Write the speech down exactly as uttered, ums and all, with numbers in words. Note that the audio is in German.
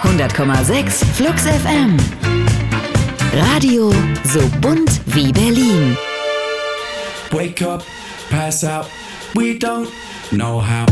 hundert Komma sechs Flux F M. Radio so bunt wie Berlin. Wake up, pass out, we don't know how.